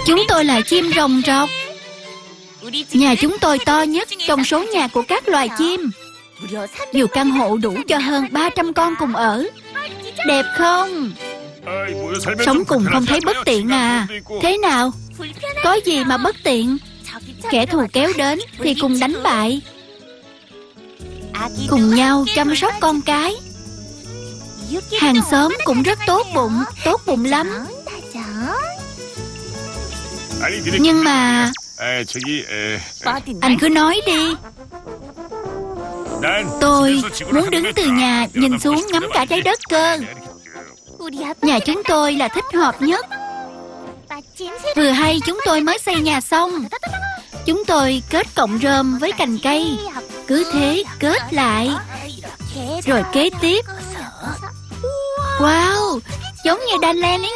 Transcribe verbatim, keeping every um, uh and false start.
Chúng tôi là chim rồng rọc. Nhà chúng tôi to nhất trong số nhà của các loài chim. Nhiều căn hộ đủ cho hơn ba trăm con cùng ở. Đẹp không? Sống cùng không thấy bất tiện à? Thế nào? Có gì mà bất tiện? Kẻ thù kéo đến thì cùng đánh bại, cùng nhau chăm sóc con cái. Hàng xóm cũng rất tốt bụng, tốt bụng lắm. Nhưng mà anh cứ nói đi. Tôi muốn đứng từ nhà nhìn xuống ngắm cả trái đất cơ. Nhà chúng tôi là thích hợp nhất. Vừa hay chúng tôi mới xây nhà xong. Chúng tôi kết cọng rơm với cành cây, cứ thế kết lại. Rồi kế tiếp. Wow, giống như đan len ấy.